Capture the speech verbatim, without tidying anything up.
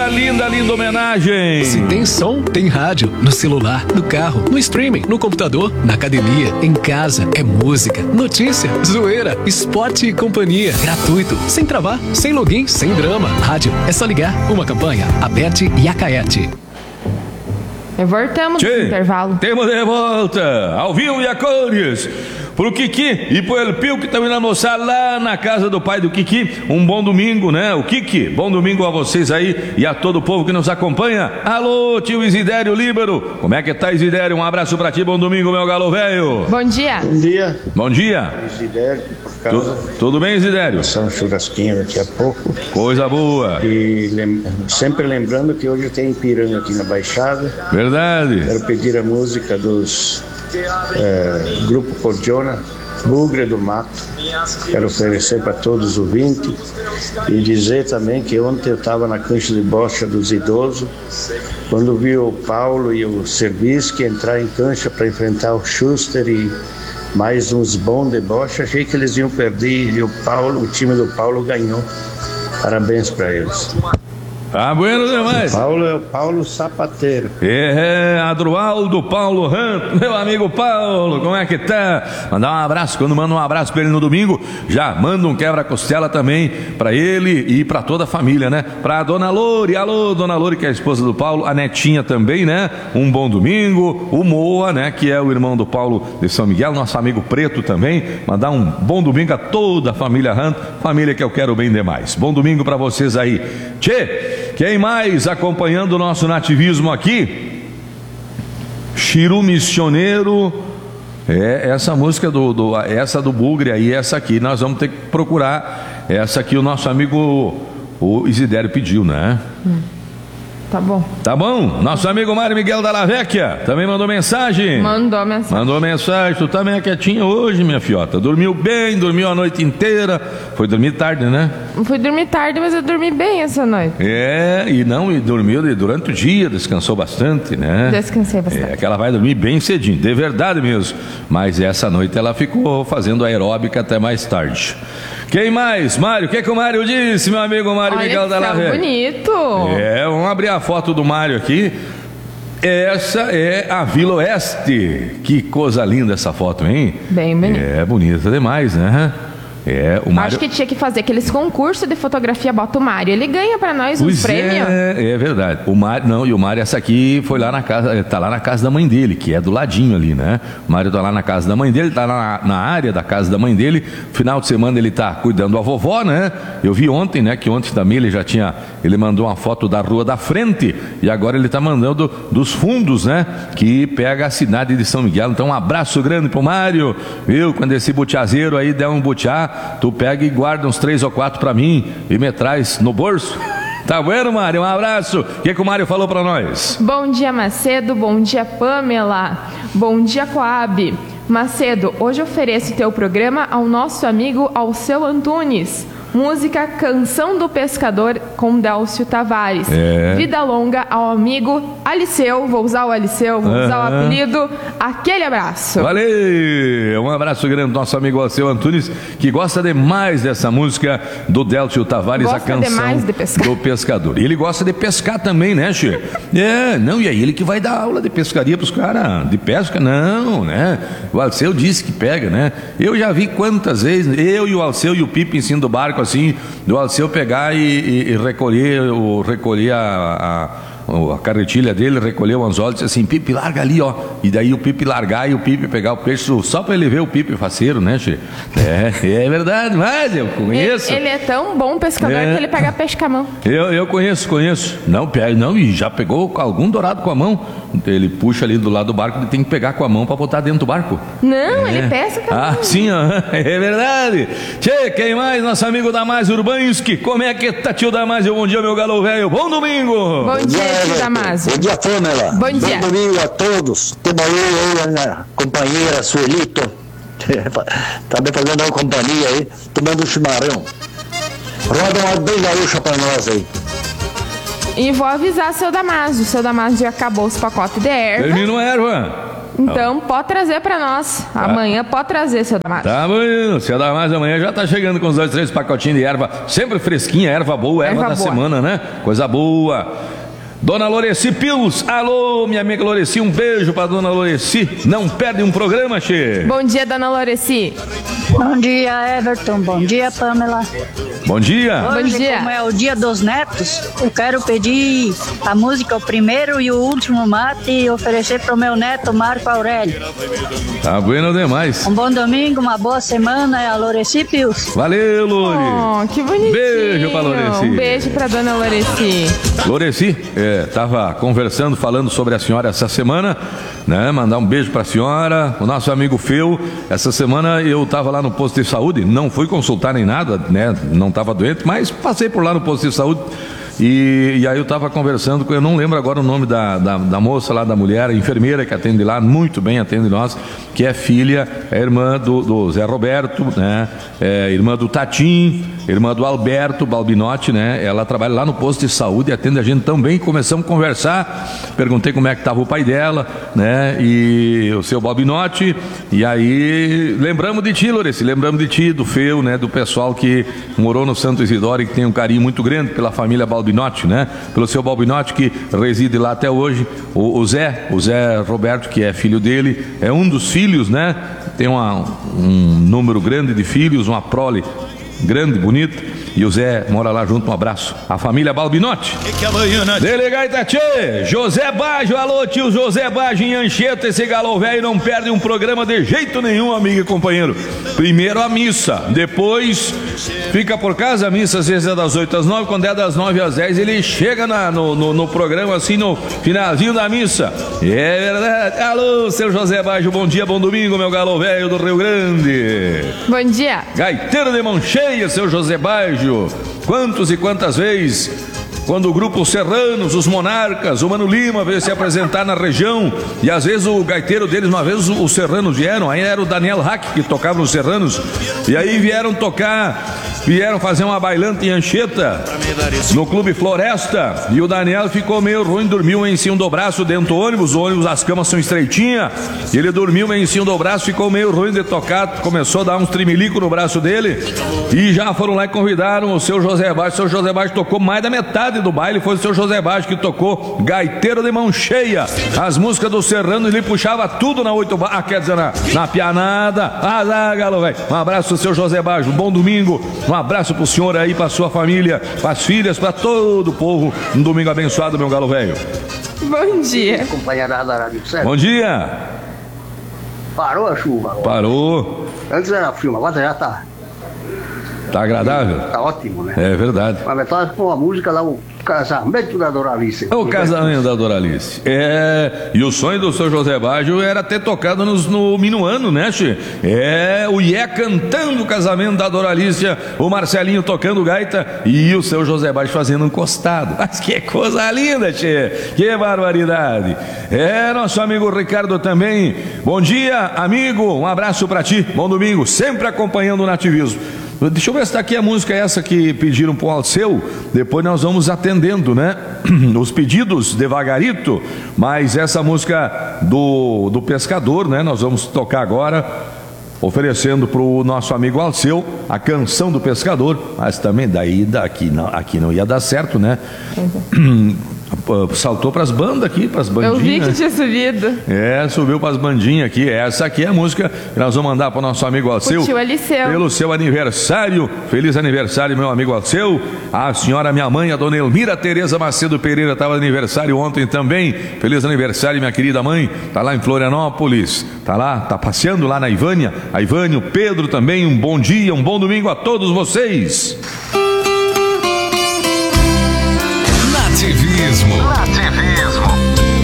essa linda, linda homenagem. Se tem som, tem rádio. No celular, no carro, no streaming, no computador, na academia, em casa. É música, notícia, zoeira, esporte e companhia. Gratuito, sem travar, sem login, sem drama. Rádio, é só ligar. Uma campanha, Aberte e Acaete. Voltamos do intervalo. Temos de volta, ao vivo e a cores. Pro Kiki e pro El Pio, que estão indo almoçar lá na casa do pai do Kiki. Um bom domingo, né? O Kiki, bom domingo a vocês aí e a todo o povo que nos acompanha. Alô, tio Isidério Líbero. Como é que tá, Isidério? Um abraço pra ti, bom domingo, meu galo velho. Bom dia. Bom dia. Bom dia. Isidério, por causa... Tu, tudo bem, Isidério? São churrasquinho daqui a pouco. Coisa boa. E lem... sempre lembrando que hoje tem Piranga aqui na Baixada. Verdade. Quero pedir a música dos é, Grupo Cordiona, Bugre do Mato. Quero oferecer para todos os ouvintes e dizer também que ontem eu estava na cancha de bocha dos idosos, quando vi o Paulo e o Servisque entrar em cancha para enfrentar o Schuster e mais uns bons de bocha, achei que eles iam perder e o Paulo, o time do Paulo ganhou. Parabéns para eles. Tá bueno demais. O Paulo é o Paulo Sapateiro. É, Adroaldo Paulo Ranto, meu amigo Paulo, como é que tá? Mandar um abraço, quando manda um abraço pra ele no domingo, já manda um quebra-costela também pra ele e pra toda a família, né? Pra Dona Lore, alô, Dona Lore, que é a esposa do Paulo, a netinha também, né? Um bom domingo, o Moa, né? Que é o irmão do Paulo de São Miguel, nosso amigo Preto também, mandar um bom domingo a toda a família Ranto, família que eu quero bem demais. Bom domingo pra vocês aí. Tchê! Quem mais acompanhando o nosso nativismo aqui? Chiru Missioneiro. É essa música do, do essa do Bugre aí, essa aqui nós vamos ter que procurar. Essa aqui o nosso amigo o Isidério pediu, né? Hum. Tá bom. Tá bom? Nosso amigo Mário Miguel da La Vecchia também mandou mensagem. Mandou mensagem. Mandou mensagem. Tu tá meio quietinha hoje, minha fiota. Dormiu bem, dormiu a noite inteira. Foi dormir tarde, né? Fui dormir tarde, mas eu dormi bem essa noite. É, e não, e dormiu durante o dia, descansou bastante, né? Descansei bastante. É que ela vai dormir bem cedinho, de verdade mesmo. Mas essa noite ela ficou fazendo aeróbica até mais tarde. Quem mais? Mário, o que, que o Mário disse, meu amigo Mário Olha Miguel da La Vecchia? Bonito. É, vamos abrir a foto do Mário aqui. Essa é a Vila Oeste. Que coisa linda essa foto, hein? Bem bonita. É bonita demais, né? É, o Mário... Acho que tinha que fazer aqueles concursos de fotografia, bota o Mário. Ele ganha pra nós uns prêmios. É, é verdade. O Mário, não, e o Mário, essa aqui foi lá na casa, tá lá na casa da mãe dele, que é do ladinho ali, né? O Mário tá lá na casa da mãe dele, tá lá na, na área da casa da mãe dele. Final de semana ele tá cuidando da vovó, né? Eu vi ontem, né? Que ontem também ele já tinha, ele mandou uma foto da rua da frente e agora ele tá mandando dos fundos, né? Que pega a cidade de São Miguel. Então um abraço grande pro Mário, viu? Quando esse butiazeiro aí der um butiá, tu pega e guarda uns três ou quatro pra mim e me traz no bolso. Tá bueno, Mário? Um abraço. O que, que o Mário falou pra nós? Bom dia, Macedo. Bom dia, Pamela. Bom dia, Coab. Macedo, hoje ofereço teu programa ao nosso amigo Alceu Antunes. Música Canção do Pescador com Délcio Tavares. É. Vida longa ao amigo Aliceu. Vou usar o Aliceu, vou usar o apelido. Aquele abraço. Valeu! Um abraço grande do nosso amigo Alceu Antunes, que gosta demais dessa música do Délcio Tavares, gosta a canção demais de pescar. do pescador. E ele gosta de pescar também, né, Che? É, não, e aí ele que vai dar aula de pescaria pros caras, de pesca, não, né? O Alceu disse que pega, né? Eu já vi quantas vezes, eu e o Alceu e o Pipe em cima do barco, assim, do Alceu pegar e, e, e recolher, o, recolher a, a a carretilha dele, recolheu o anzol e disse assim: Pipe, larga ali, ó. E daí o Pipe largar e o Pipe pegar o peixe, só para ele ver o Pipe faceiro, né, Che? É, é verdade, mas eu conheço. Ele, ele é tão bom pescador é. que ele pega peixe com a mão. Eu, eu conheço, conheço. Não, não, e já pegou algum dourado com a mão. Ele puxa ali do lado do barco, ele tem que pegar com a mão para botar dentro do barco. Não, é. ele pesca também. Ah, sim, ó. É verdade. Tchê, quem mais? Nosso amigo Damásio Urbanski. Como é que tá, tio Damásio? Bom dia, meu galo velho. Bom domingo. Bom dia. Damásio. Bom dia, Pamela. Bom dia. Bom domingo a todos. Temos aí a companheira Suelito, também fazendo uma companhia aí, tomando um chimarrão. Roda uma bem gaúcha pra nós aí. E vou avisar seu Damásio. Seu Damásio acabou os pacotes de erva. Termina a erva. Então pode trazer pra nós. Amanhã pode trazer, seu Damásio. Tá bom, seu Damásio amanhã já tá chegando com os dois, três pacotinhos de erva, sempre fresquinha, erva boa, erva, erva da boa. Semana, né? Coisa boa. Dona Loreci Pius, alô, minha amiga Loreci, um beijo pra Dona Loreci. Não perde um programa, che. Bom dia, Dona Loreci. Bom dia, Everton. Bom dia, Pamela. Bom dia. Hoje, Bom dia. Como é o dia dos netos, eu quero pedir a música, o primeiro e o último mate, e oferecer pro meu neto, Marco Aurélio. Tá bueno demais. Um bom domingo, uma boa semana, é a Loreci Pius. Valeu, Lore. Oh, que bonitinho. Beijo pra Loreci. Um beijo pra Dona Loreci. Loreci, é, tava conversando, falando sobre a senhora essa semana, né? Mandar um beijo pra senhora, o nosso amigo Feu. Essa semana eu tava lá no posto de saúde, não fui consultar nem nada, né? Não tava doente, mas passei por lá no posto de saúde. E, e aí eu estava conversando com, eu não lembro agora o nome da, da, da moça lá, da mulher, a enfermeira que atende lá, muito bem atende nós, que é filha, é irmã do, do Zé Roberto, né? É irmã do Tatim, irmã do Alberto Balbinotti, né? Ela trabalha lá no posto de saúde e atende a gente também. Começamos a conversar, perguntei como é que estava o pai dela, né? E o seu Balbinotti, e aí lembramos de ti, Loreci, lembramos de ti, do Feu, né? Do pessoal que morou no Santo Isidoro e que tem um carinho muito grande pela família Balbinotti. Balbinotti, né? Pelo seu Balbinotti, que reside lá até hoje. O, o Zé, o Zé Roberto, que é filho dele, é um dos filhos, né? Tem uma, um número grande de filhos, uma prole grande, bonita. E o Zé mora lá junto, um abraço. A família Balbinotti. Delegado Itatê, José Baggio, alô tio José Baggio em Anchieta, esse galo velho não perde um programa de jeito nenhum, amigo e companheiro. Primeiro a missa, depois fica por casa, a missa às vezes é das oito às nove, quando é das nove às dez ele chega na, no, no, no programa assim, no finalzinho da missa. É verdade, alô seu José Baggio, bom dia, bom domingo, meu galo velho do Rio Grande. Bom dia. Gaiteiro de mão cheia, seu José Baggio. Quantos e quantas vezes, quando o grupo Serranos, os Monarcas, o Mano Lima veio se apresentar na região, e às vezes o gaiteiro deles, uma vez os Serranos vieram, aí era o Daniel Hack que tocava nos Serranos, e aí vieram tocar, vieram fazer uma bailante em Anchieta, no Clube Floresta, e o Daniel ficou meio ruim, dormiu em cima do braço dentro do ônibus, o ônibus, as camas são estreitinhas, e ele dormiu em cima do braço, ficou meio ruim de tocar, começou a dar uns trimelico no braço dele, e já foram lá e convidaram o seu José Baggio. O seu José Baggio tocou mais da metade do baile, foi o seu José Baggio que tocou Gaiteiro de Mão Cheia, as músicas do Serrano, ele puxava tudo na oito bar, ah, quer dizer, na, na pianada. Ah, lá, galo, velho. Um abraço ao seu José Baggio, um bom domingo, um abraço pro senhor aí, pra sua família, pras filhas, pra todo o povo, um domingo abençoado, meu galo velho. Bom dia. Companheirada da Rádio Certo. Bom dia. Parou a chuva agora. Parou. Antes era frio, agora já tá. Tá agradável? Tá ótimo, né? É verdade. Mas metade com a música lá, o casamento da Doralice. O casamento da Doralice. É, e o sonho do seu José Baggio era ter tocado nos, no Minuano, né, che? É, o Ié cantando o casamento da Doralice, o Marcelinho tocando gaita e o seu José Baggio fazendo um costado. Mas que coisa linda, che! Que barbaridade! É, nosso amigo Ricardo também. Bom dia, amigo, um abraço pra ti, bom domingo, sempre acompanhando o nativismo. Deixa eu ver se está aqui a música essa que pediram para o Alceu. Depois nós vamos atendendo, né? Os pedidos devagarito. Mas essa música do, do Pescador, né? Nós vamos tocar agora, oferecendo para o nosso amigo Alceu a canção do Pescador. Mas também daí daqui não, aqui não ia dar certo, né? Uhum. Saltou para as bandas aqui, para as bandinhas. Eu vi que tinha subido. É, subiu para as bandinhas aqui. Essa aqui é a música que nós vamos mandar para o nosso amigo Alceu. O tio Aliceu. Pelo seu aniversário. Feliz aniversário, meu amigo Alceu. A senhora, minha mãe, a dona Elmira Tereza Macedo Pereira, estava de aniversário ontem também. Feliz aniversário, minha querida mãe. Está lá em Florianópolis. Está lá, está passeando lá na Ivânia. A Ivânia, o Pedro também. Um bom dia, um bom domingo a todos vocês.